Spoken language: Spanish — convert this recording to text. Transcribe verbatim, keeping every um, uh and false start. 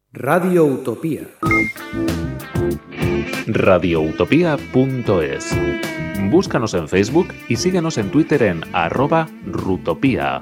Radio Utopía. radioutopía punto es. Búscanos en Facebook y síguenos en Twitter en arroba rutopía.